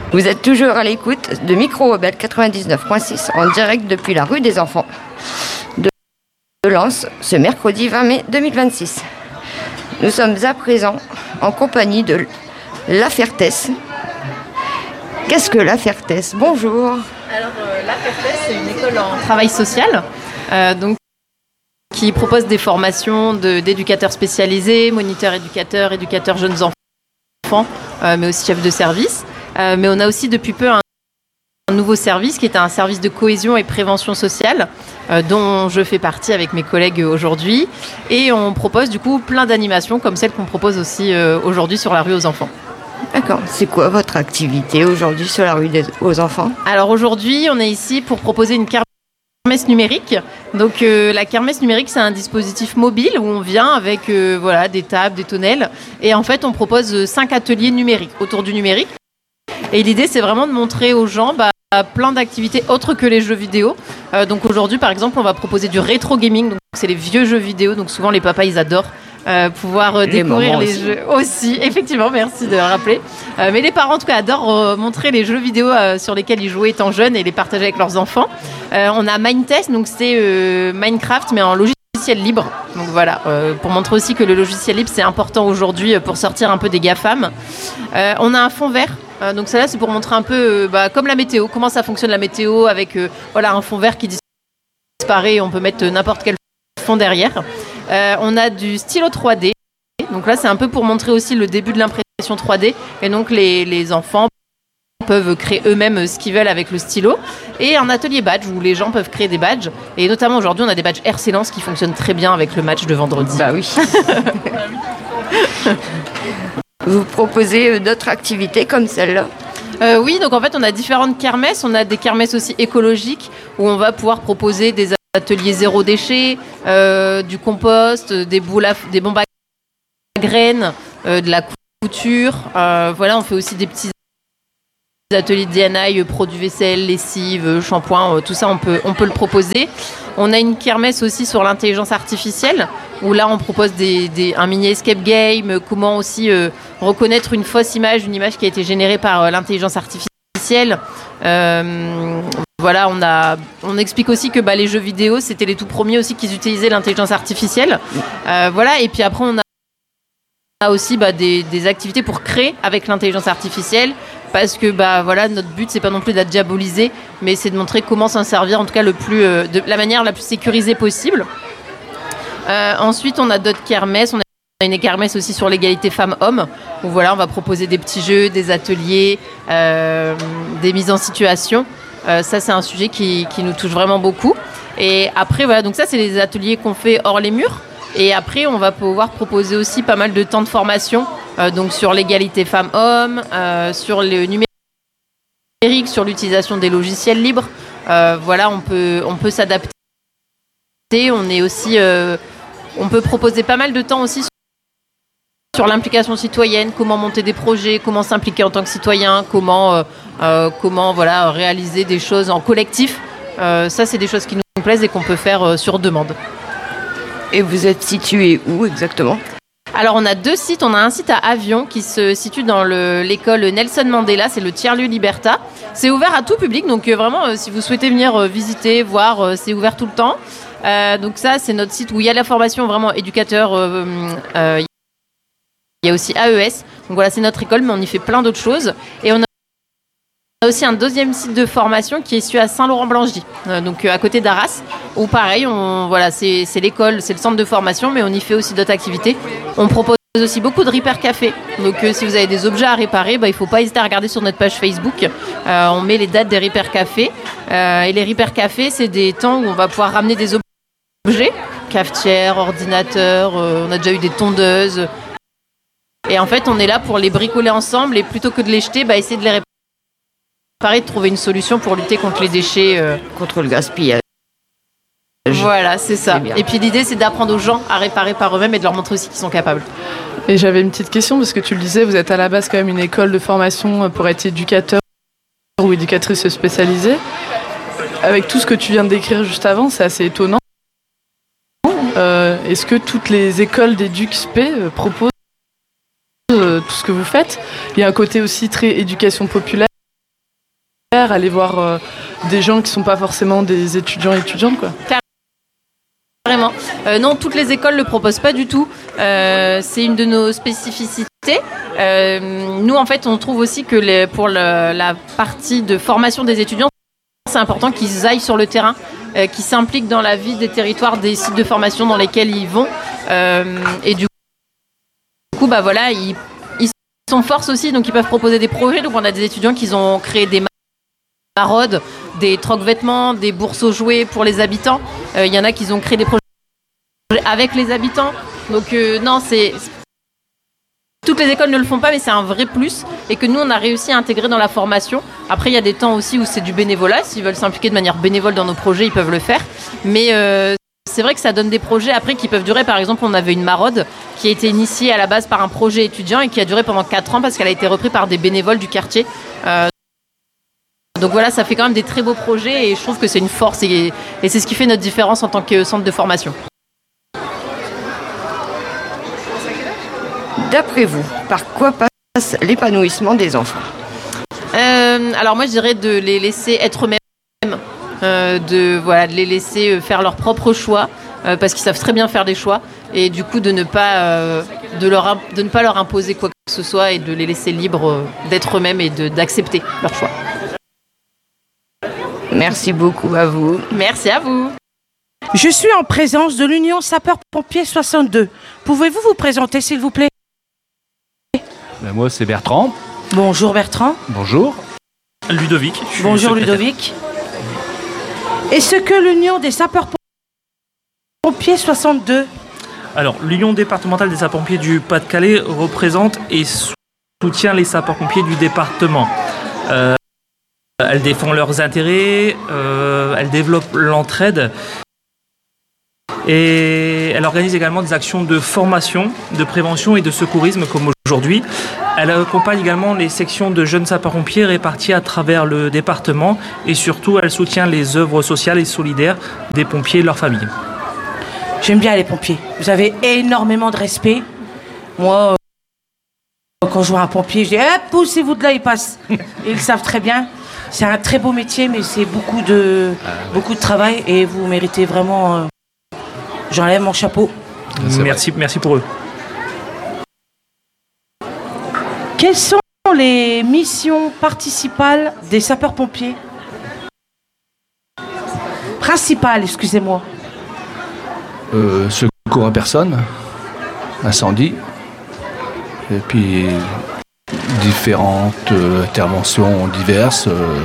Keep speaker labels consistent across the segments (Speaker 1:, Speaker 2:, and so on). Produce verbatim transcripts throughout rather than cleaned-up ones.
Speaker 1: Vous êtes toujours à l'écoute de Micro Rebelle quatre-vingt-dix-neuf point six en direct depuis la rue des Enfants de Lens ce mercredi vingt mai deux mille vingt-six. Nous sommes à présent en compagnie de La Fertesse. Qu'est-ce que La Fertesse ? Bonjour.
Speaker 2: Alors euh, La Fertesse, c'est une école en travail social, euh, donc qui propose des formations de, d'éducateurs spécialisés, moniteurs éducateurs, éducateurs jeunes enfants, euh, mais aussi chefs de service. Euh, mais on a aussi depuis peu un, un nouveau service qui est un service de cohésion et prévention sociale, euh, dont je fais partie avec mes collègues aujourd'hui. Et on propose du coup plein d'animations comme celles qu'on propose aussi euh, aujourd'hui sur la rue aux enfants.
Speaker 1: D'accord. C'est quoi votre activité aujourd'hui sur la rue des, aux enfants ?
Speaker 2: Alors aujourd'hui, on est ici pour proposer une kermesse numérique. Donc euh, la kermesse numérique, c'est un dispositif mobile où on vient avec euh, voilà, des tables, des tonnelles. Et en fait, on propose cinq ateliers numériques autour du numérique. Et l'idée, c'est vraiment de montrer aux gens bah, plein d'activités autres que les jeux vidéo. Euh, donc aujourd'hui, par exemple, on va proposer du rétro gaming. Donc c'est les vieux jeux vidéo. Donc souvent, les papas, ils adorent euh, pouvoir euh, découvrir les
Speaker 1: aussi.
Speaker 2: jeux aussi. Effectivement, merci de le rappeler. Euh, mais les parents, en tout cas, adorent euh, montrer les jeux vidéo euh, sur lesquels ils jouaient étant jeunes et les partager avec leurs enfants. Euh, on a Mindtest, donc c'est euh, Minecraft, mais en logiciel libre. Donc voilà, euh, pour montrer aussi que le logiciel libre, c'est important aujourd'hui pour sortir un peu des GAFAM. Euh, on a un fond vert. Euh, donc ça là, c'est pour montrer un peu, euh, bah, comme la météo, comment ça fonctionne la météo avec euh, voilà, un fond vert qui disparaît et on peut mettre n'importe quel fond derrière. Euh, on a du stylo trois D. Donc là, c'est un peu pour montrer aussi le début de l'impression trois D. Et donc les, les enfants peuvent créer eux-mêmes ce qu'ils veulent avec le stylo. Et un atelier badge où les gens peuvent créer des badges. Et notamment aujourd'hui, on a des badges R C Lens qui fonctionnent très bien avec le match de vendredi.
Speaker 1: Bah oui. Vous proposez d'autres activités comme celle-là ?
Speaker 2: euh, Oui, donc en fait, on a différentes kermesses. On a des kermesses aussi écologiques où on va pouvoir proposer des ateliers zéro déchet, euh, du compost, des, boules à, des bombes à graines, euh, de la couture. Euh, voilà, on fait aussi des petits ateliers de D I Y, produits vaisselle, lessive, shampoing, tout ça, on peut, on peut le proposer. On a une kermesse aussi sur l'intelligence artificielle, où là, on propose des, des, un mini escape game, comment aussi euh, reconnaître une fausse image, une image qui a été générée par euh, l'intelligence artificielle. Euh, voilà, on, a, on explique aussi que bah, les jeux vidéo, c'était les tout premiers aussi qui utilisaient l'intelligence artificielle. Euh, voilà, et puis après, on a On a aussi bah, des, des activités pour créer avec l'intelligence artificielle parce que bah, voilà, notre but, c'est pas non plus de la diaboliser, mais c'est de montrer comment s'en servir, en tout cas le plus, euh, de la manière la plus sécurisée possible. Euh, ensuite, on a d'autres kermesses. On a une kermesse aussi sur l'égalité femmes-hommes, où voilà, on va proposer des petits jeux, des ateliers, euh, des mises en situation. Euh, ça, c'est un sujet qui, qui nous touche vraiment beaucoup. Et après, voilà, donc ça, c'est les ateliers qu'on fait hors les murs. Et après, on va pouvoir proposer aussi pas mal de temps de formation, euh, donc sur l'égalité femmes-hommes, euh, sur le numérique, sur l'utilisation des logiciels libres. Euh, voilà, on peut, on peut s'adapter. On est aussi, euh, on peut proposer pas mal de temps aussi sur, sur l'implication citoyenne, comment monter des projets, comment s'impliquer en tant que citoyen, comment, euh, euh, comment voilà, réaliser des choses en collectif. Euh, ça, c'est des choses qui nous plaisent et qu'on peut faire euh, sur demande.
Speaker 1: Et vous êtes situé où exactement ?
Speaker 2: Alors on a deux sites, on a un site à Avion qui se situe dans le, l'école Nelson Mandela, c'est le tiers-lieu Liberta. C'est ouvert à tout public, donc euh, vraiment euh, si vous souhaitez venir euh, visiter, voir, euh, c'est ouvert tout le temps. Euh, donc ça c'est notre site où il y a la formation vraiment éducateur, euh, euh, il y a aussi A E S, donc voilà c'est notre école mais on y fait plein d'autres choses. Et on a On a aussi un deuxième site de formation qui est situé à Saint-Laurent-Blangy, euh, donc euh, à côté d'Arras, où pareil, on, voilà, c'est, c'est l'école, c'est le centre de formation, mais on y fait aussi d'autres activités. On propose aussi beaucoup de repair café, donc euh, si vous avez des objets à réparer, bah, il ne faut pas hésiter à regarder sur notre page Facebook. Euh, on met les dates des repair café, euh, et les repair café, c'est des temps où on va pouvoir ramener des objets, cafetière, ordinateur, euh, on a déjà eu des tondeuses, et en fait, on est là pour les bricoler ensemble, et plutôt que de les jeter, bah, essayer de les réparer. Pareil, de trouver une solution pour lutter contre les déchets. Euh...
Speaker 1: Contre le gaspillage.
Speaker 2: Voilà, c'est ça. C'est et puis l'idée, c'est d'apprendre aux gens à réparer par eux-mêmes et de leur montrer aussi qu'ils sont capables.
Speaker 3: Et j'avais une petite question, parce que tu le disais, vous êtes à la base quand même une école de formation pour être éducateur ou éducatrice spécialisée. Avec tout ce que tu viens de décrire juste avant, c'est assez étonnant. Euh, est-ce que toutes les écoles d'EduxP euh, proposent euh, tout ce que vous faites ? Il y a un côté aussi très éducation populaire. aller voir euh, des gens qui ne sont pas forcément des étudiants et étudiantes, quoi.
Speaker 2: Carrément. Euh, non, toutes les écoles ne le proposent pas du tout. Euh, c'est une de nos spécificités. Euh, nous, en fait, on trouve aussi que les, pour le, la partie de formation des étudiants, c'est important qu'ils aillent sur le terrain, euh, qu'ils s'impliquent dans la vie des territoires, des sites de formation dans lesquels ils vont. Euh, et du coup, bah voilà, ils, ils sont force aussi, donc ils peuvent proposer des projets. Donc on a des étudiants qui ont créé des maraudes, des trocs vêtements, des bourses aux jouets pour les habitants. Il euh, y en a qui ont créé des projets avec les habitants. Donc euh, non, c'est... Toutes les écoles ne le font pas, mais c'est un vrai plus et que nous, on a réussi à intégrer dans la formation. Après, il y a des temps aussi où c'est du bénévolat. S'ils veulent s'impliquer de manière bénévole dans nos projets, ils peuvent le faire. Mais euh, c'est vrai que ça donne des projets après qui peuvent durer. Par exemple, on avait une maraude qui a été initiée à la base par un projet étudiant et qui a duré pendant quatre ans parce qu'elle a été reprise par des bénévoles du quartier. Euh, donc voilà, ça fait quand même des très beaux projets et je trouve que c'est une force et, et c'est ce qui fait notre différence en tant que centre de formation.
Speaker 1: D'après vous, par quoi passe l'épanouissement des enfants ?
Speaker 2: euh, Alors moi je dirais de les laisser être eux-mêmes, euh, de, voilà, de les laisser faire leurs propres choix, euh, parce qu'ils savent très bien faire des choix, et du coup de ne pas, euh, de leur, de ne pas leur imposer quoi que ce soit et de les laisser libres euh, d'être eux-mêmes et de, d'accepter leurs choix.
Speaker 1: Merci beaucoup à vous.
Speaker 2: Merci à vous.
Speaker 4: Je suis en présence de l'Union Sapeurs-Pompiers soixante-deux. Pouvez-vous vous présenter s'il vous plaît ?
Speaker 5: Ben moi, c'est Bertrand.
Speaker 4: Bonjour Bertrand.
Speaker 5: Bonjour.
Speaker 6: Ludovic.
Speaker 4: Bonjour Ludovic. Est-ce que l'Union des sapeurs-pompiers soixante-deux ?
Speaker 6: Alors, l'Union départementale des sapeurs-pompiers du Pas-de-Calais représente et soutient les sapeurs-pompiers du département. Euh, elle défend leurs intérêts, euh, elle développe l'entraide et elle organise également des actions de formation, de prévention et de secourisme comme aujourd'hui. Elle accompagne également les sections de jeunes sapeurs-pompiers réparties à travers le département et surtout elle soutient les œuvres sociales et solidaires des pompiers et de leurs familles.
Speaker 4: J'aime bien les pompiers. Vous avez énormément de respect. Moi, euh, quand je vois un pompier, je dis eh, « poussez-vous de là, il passe ». Ils le savent très bien. C'est un très beau métier, mais c'est beaucoup de, beaucoup de travail et vous méritez vraiment... Euh, j'enlève mon chapeau.
Speaker 6: Merci, merci pour eux.
Speaker 4: Quelles sont les missions participales des sapeurs-pompiers ? Principales, excusez-moi.
Speaker 5: Euh, secours à personne, incendie, et puis différentes euh, interventions diverses, euh,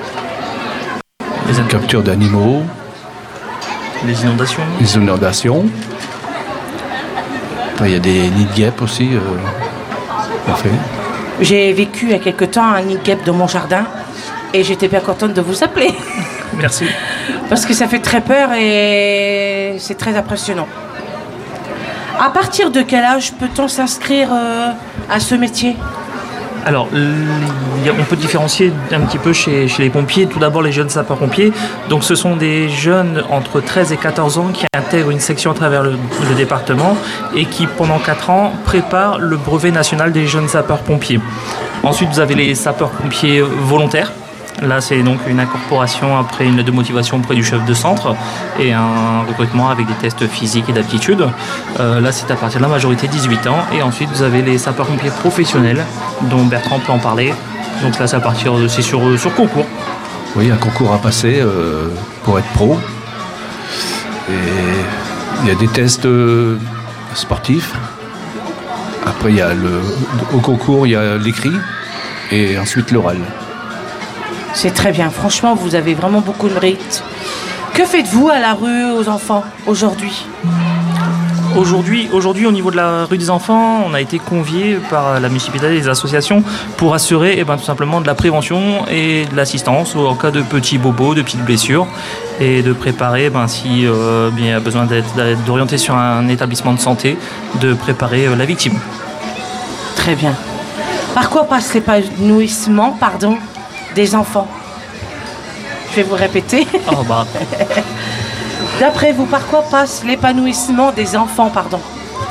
Speaker 5: les captures d'animaux,
Speaker 6: les inondations.
Speaker 5: Les inondations. Il y a des nids de guêpes aussi. Euh, parfait.
Speaker 4: J'ai vécu il y a quelque temps un nid de guêpe dans mon jardin et j'étais bien contente de vous appeler.
Speaker 6: Merci.
Speaker 4: Parce que ça fait très peur et c'est très impressionnant. À partir de quel âge peut-on s'inscrire euh, à ce métier ?
Speaker 6: Alors, on peut différencier un petit peu chez, chez les pompiers. Tout d'abord, les jeunes sapeurs-pompiers. Donc, ce sont des jeunes entre treize et quatorze ans qui intègrent une section à travers le, le département et qui, pendant quatre ans, préparent le brevet national des jeunes sapeurs-pompiers. Ensuite, vous avez les sapeurs-pompiers volontaires. Là, c'est donc une incorporation après une lettre de motivation auprès du chef de centre et un recrutement avec des tests physiques et d'aptitude. Euh, là, c'est à partir de la majorité dix-huit ans. Et ensuite, vous avez les sapeurs-pompiers professionnels, dont Bertrand peut en parler. Donc là, c'est à partir de, c'est sur, sur concours.
Speaker 5: Oui, un concours à passer euh, pour être pro. Et il y a des tests euh, sportifs. Après, il y a le, au concours, il y a l'écrit et ensuite l'oral.
Speaker 4: C'est très bien. Franchement, vous avez vraiment beaucoup de mérite. Que faites-vous à la rue aux enfants aujourd'hui ?
Speaker 6: Aujourd'hui, aujourd'hui, au niveau de la rue des enfants, on a été conviés par la municipalité et les associations pour assurer eh ben, tout simplement de la prévention et de l'assistance en cas de petits bobos, de petites blessures et de préparer, eh ben, si euh, bien, il y a besoin d'être, d'orienter sur un établissement de santé, de préparer euh, la victime.
Speaker 4: Très bien. Par quoi passe l'épanouissement, pardon, des enfants ? Je vais vous répéter.
Speaker 6: Oh bah.
Speaker 4: D'après vous, par quoi passe l'épanouissement des enfants, pardon ?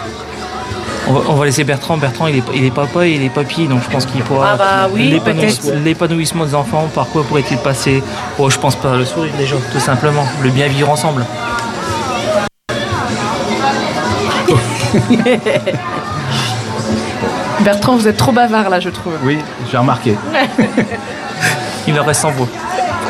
Speaker 6: On va, on va laisser Bertrand. Bertrand, il est, il est papa et il est papy, donc je pense qu'il pourra.
Speaker 4: Ah bah oui,
Speaker 6: l'épanouissement,
Speaker 4: peut-être.
Speaker 6: l'épanouissement des enfants, par quoi pourrait-il passer? Oh, je pense par le sourire déjà, tout simplement. Le bien vivre ensemble.
Speaker 3: Bertrand, vous êtes trop bavard là, je trouve.
Speaker 5: Oui, j'ai remarqué.
Speaker 6: Il en reste sans voix.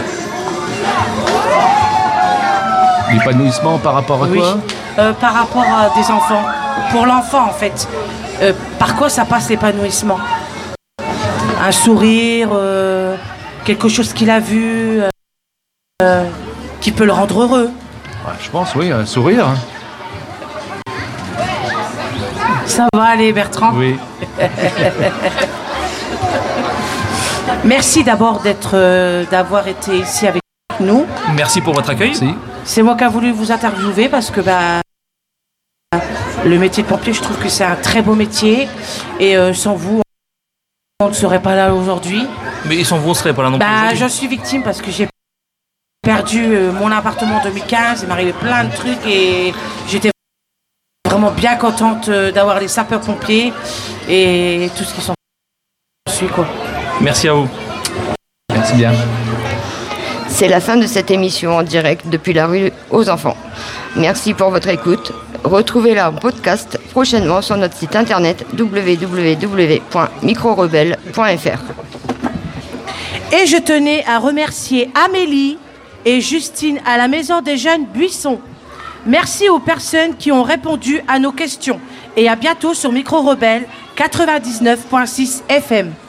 Speaker 5: L'épanouissement par rapport à
Speaker 4: Oui.
Speaker 5: quoi?
Speaker 4: Euh, par rapport à des enfants. Pour l'enfant, en fait. Euh, par quoi ça passe l'épanouissement? Un sourire, euh, quelque chose qu'il a vu, euh, euh, qui peut le rendre heureux.
Speaker 5: Ouais, je pense, oui, un sourire. hein.
Speaker 4: Ça va aller, Bertrand.
Speaker 5: Oui.
Speaker 4: Merci d'abord d'être, euh, d'avoir été ici avec nous.
Speaker 6: Merci pour votre accueil.
Speaker 5: Si.
Speaker 4: C'est moi qui ai voulu vous interviewer parce que bah, le métier de pompier, je trouve que c'est un très beau métier. Et euh, sans vous, on ne serait pas là aujourd'hui.
Speaker 6: Mais sans vous, on serait pas là non plus.
Speaker 4: Bah,
Speaker 6: aujourd'hui.
Speaker 4: j'en suis victime parce que j'ai perdu euh, mon appartement en deux mille quinze. Il m'est arrivé plein de trucs et j'étais vraiment bien contente euh, d'avoir les sapeurs-pompiers et tout ce qui s'en suit, quoi.
Speaker 6: Merci à vous.
Speaker 5: Merci bien.
Speaker 1: C'est la fin de cette émission en direct depuis la rue aux enfants. Merci pour votre écoute. Retrouvez-la en podcast prochainement sur notre site internet w w w point micro rebelle point f r.
Speaker 4: Et je tenais à remercier Amélie et Justine à la Maison des Jeunes Buissons. Merci aux personnes qui ont répondu à nos questions. Et à bientôt sur Micro Rebelle quatre-vingt-dix-neuf point six F M.